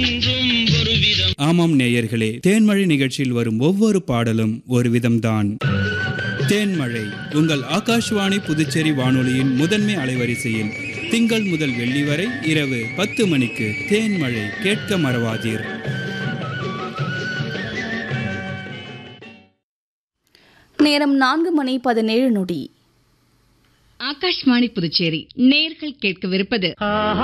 ஆமாம் நேயர்களே, தேன்மழை நிகழ்ச்சியில் வரும் ஒவ்வொரு பாடலும் ஒரு விதம்தான். தேன்மழை உங்கள் ஆகாஷ்வாணி புதுச்சேரி வானொலியின் முதன்மை அலைவரிசையில் திங்கள் முதல் வெள்ளி வரை இரவு 10 மணிக்கு தேன்மழை கேட்க மறவாதீர். நேரம் 4:17. ஆகாஷ்வாணி புதுச்சேரி நேயர்கள் கேட்கவிருப்பது